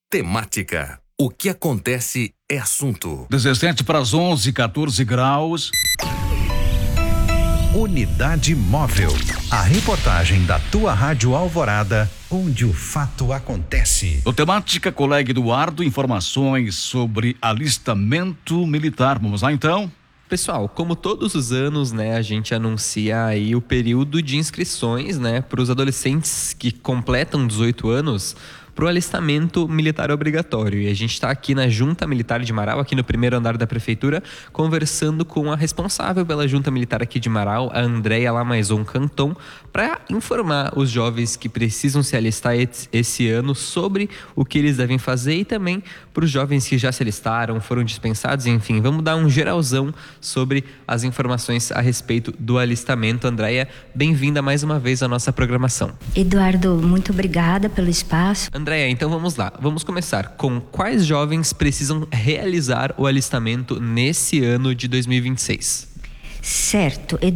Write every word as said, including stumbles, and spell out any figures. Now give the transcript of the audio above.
Temática. O que acontece é assunto. dezessete para as onze, quatorze graus. Unidade Móvel. A reportagem da tua Rádio Alvorada, onde o fato acontece. No Temática, colega Eduardo, informações sobre alistamento militar. Vamos lá então? Pessoal, como todos os anos, né, a gente anuncia aí o período de inscrições, né, para os adolescentes que completam dezoito anos para o alistamento militar obrigatório. E a gente está aqui na Junta Militar de Marau, aqui no primeiro andar da Prefeitura, conversando com a responsável pela Junta Militar aqui de Marau, a Andréia Lamaison Canton, para informar os jovens que precisam se alistar esse ano sobre o que eles devem fazer e também para os jovens que já se alistaram, foram dispensados, enfim, vamos dar um geralzão sobre as informações a respeito do alistamento. Andréia, bem-vinda mais uma vez à nossa programação. Eduardo, muito obrigada pelo espaço. Andréia, então vamos lá. Vamos começar com quais jovens precisam realizar o alistamento nesse ano de dois mil e vinte e seis? Certo,